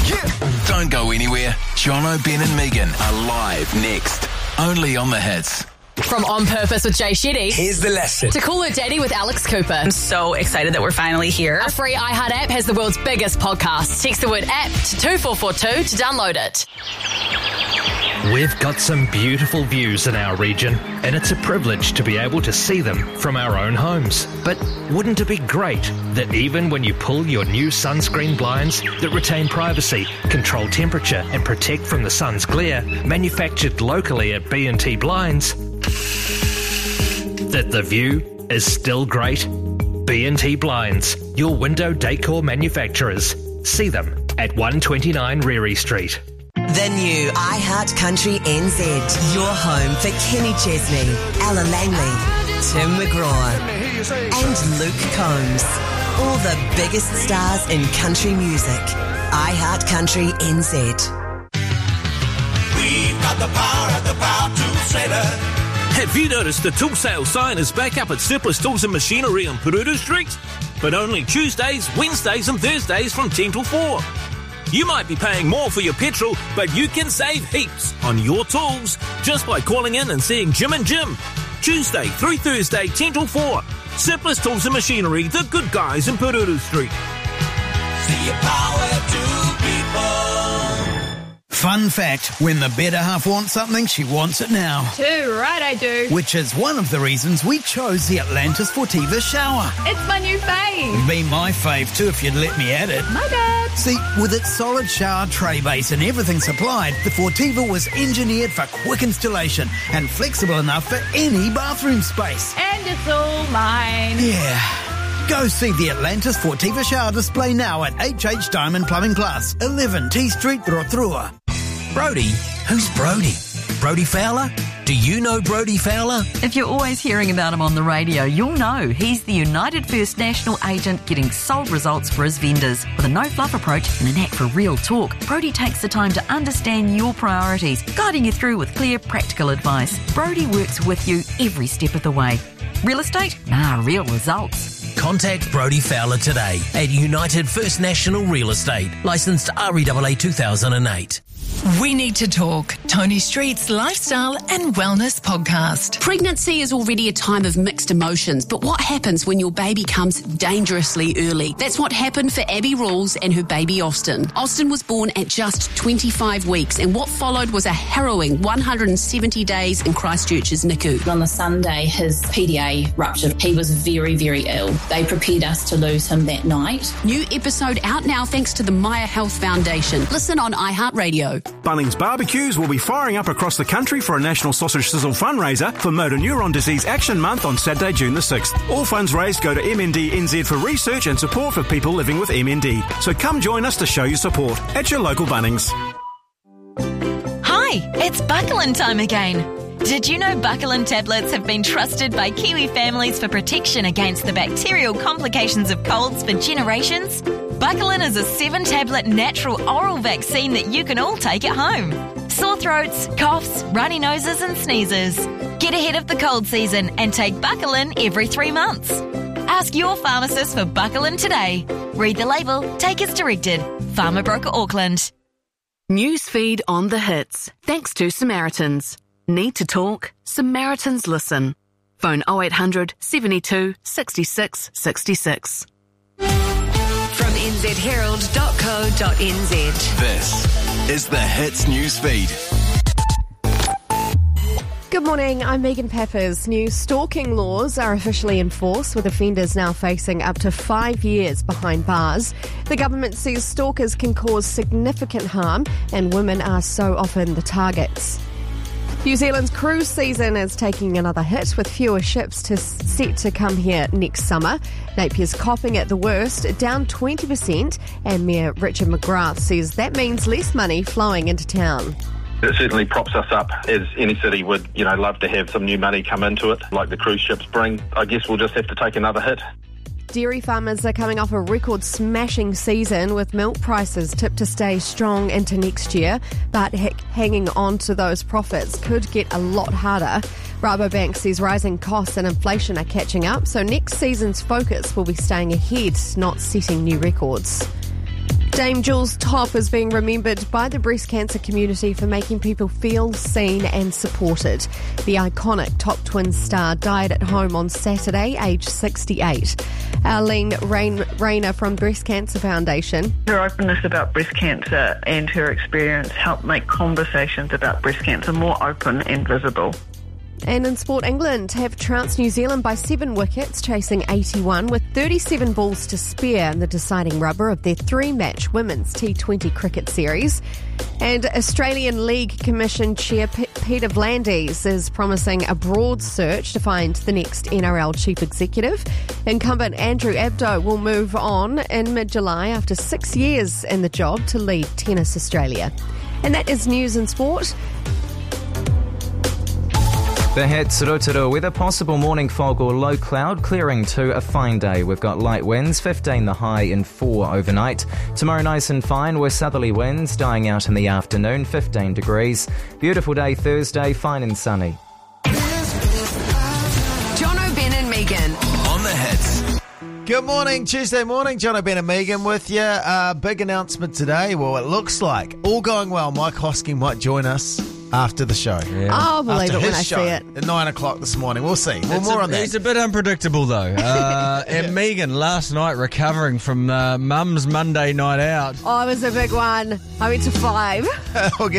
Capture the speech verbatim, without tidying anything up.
Yeah. Don't go anywhere. Jono, Ben and Megan are live next. Only on the Hits. From On Purpose with Jay Shetty. Here's the lesson. To Call Her Daddy with Alex Cooper. I'm so excited that we're finally here. A free iHeart app has the world's biggest podcast. Text the word app to two four four two to download it. We've got some beautiful views in our region, and it's a privilege to be able to see them from our own homes. But wouldn't it be great that even when you pull your new sunscreen blinds that retain privacy, control temperature and protect from the sun's glare, manufactured locally at B and T Blinds, that the view is still great? B and T Blinds, your window decor manufacturers. See them at one twenty-nine Reary Street. The new iHeart Country N Z, your home for Kenny Chesney, Ella Langley, Tim McGraw, and Luke Combs. All the biggest stars in country music. iHeart Country N Z. We've got the power at the Power Tools Trader. Have you noticed the tool sale sign is back up at Surplus Tools and Machinery on Pururu Street? But only Tuesdays, Wednesdays and Thursdays from ten till four. You might be paying more for your petrol, but you can save heaps on your tools just by calling in and seeing Jim and Jim. Tuesday through Thursday, ten till four. Surplus Tools and Machinery, the good guys in Pururu Street. See your power to people. Fun fact, when the better half wants something, she wants it now. Too right I do. Which is one of the reasons we chose the Atlantis Fortiva shower. It's my new fave. Be my fave too if you'd let me at it. My bad. See, with its solid shower tray base and everything supplied, the Fortiva was engineered for quick installation and flexible enough for any bathroom space. And it's all mine. Yeah. Go see the Atlantis Fortiva shower display now at H H Diamond Plumbing Plus, eleven T Street, Rotorua. Brody? Who's Brody? Brody Fowler? Do you know Brody Fowler? If you're always hearing about him on the radio, you'll know he's the United First National agent getting sold results for his vendors. With a no-fluff approach and a knack for real talk, Brody takes the time to understand your priorities, guiding you through with clear, practical advice. Brody works with you every step of the way. Real estate? Nah, real results. Contact Brody Fowler today at United First National Real Estate, licensed R E A A two thousand eight. We Need to Talk, Tony Street's lifestyle and wellness podcast. Pregnancy is already a time of mixed emotions, but what happens when your baby comes dangerously early? That's what happened for Abby Rawls and her baby Austin. Austin was born at just twenty-five weeks, and what followed was a harrowing one hundred seventy days in Christchurch's N I C U. On the Sunday, his P D A ruptured. He was very, very ill. They prepared us to lose him that night. New episode out now thanks to the Maya Health Foundation. Listen on iHeartRadio. Bunnings Barbecues will be firing up across the country for a National Sausage Sizzle fundraiser for Motor Neuron Disease Action Month on Saturday, June the sixth. All funds raised go to M N D N Z for research and support for people living with M N D. So come join us to show your support at your local Bunnings. Hi, it's Buckland time again. Did you know Buckland tablets have been trusted by Kiwi families for protection against the bacterial complications of colds for generations? Buckland is a seven-tablet natural oral vaccine that you can all take at home. Sore throats, coughs, runny noses and sneezes. Get ahead of the cold season and take Buckland every three months. Ask your pharmacist for Buckland today. Read the label, take as directed. Pharma Broker Auckland. Newsfeed on the hits. Thanks to Samaritans. Need to talk? Samaritans listen. Phone oh eight hundred, seventy-two, sixty-six, sixty-six. From n z herald dot co dot n z. This is the Hits Newsfeed. Good morning, I'm Megan Peppers. New stalking laws are officially in force, with offenders now facing up to five years behind bars. The government says stalkers can cause significant harm, and women are so often the targets. New Zealand's cruise season is taking another hit, with fewer ships to set to come here next summer. Napier's copping at the worst, down twenty percent, and Mayor Richard McGrath says that means less money flowing into town. It certainly props us up, as any city would, you know, love to have some new money come into it, like the cruise ships bring. I guess we'll just have to take another hit. Dairy farmers are coming off a record-smashing season, with milk prices tipped to stay strong into next year, but h- hanging on to those profits could get a lot harder. Rabobank says rising costs and inflation are catching up, so next season's focus will be staying ahead, not setting new records. Dame Jules Top is being remembered by the breast cancer community for making people feel seen and supported. The iconic Top Twins star died at home on Saturday, aged sixty-eight. Arlene Rain- Rayner from Breast Cancer Foundation. Her openness about breast cancer and her experience helped make conversations about breast cancer more open and visible. And in Sport, England have trounced New Zealand by seven wickets, chasing eighty-one, with thirty-seven balls to spare in the deciding rubber of their three-match Women's T twenty cricket series. And Australian League Commission Chair P- Peter V'landys is promising a broad search to find the next N R L chief executive. Incumbent Andrew Abdo will move on in mid-July after six years in the job to lead Tennis Australia. And that is news in sport. The hits, Rotorua weather, possible morning fog or low cloud, clearing to a fine day. We've got light winds, fifteen the high and four overnight. Tomorrow nice and fine with southerly winds dying out in the afternoon, fifteen degrees. Beautiful day Thursday, fine and sunny. Jono, Ben and Megan. On the hits. Good morning, Tuesday morning. Jono, Ben and Megan with you. Uh, big announcement today. Well, it looks like, all going well, Mike Hosking might join us after the show. Yeah. I'll believe after it when I show see it. At nine o'clock this morning. We'll see. Well, It's more a, on that. He's a bit unpredictable, though. Uh, and Yeah. Megan, last night, recovering from uh, Mum's Monday night out. Oh, it was a big one. I went to five. We'll get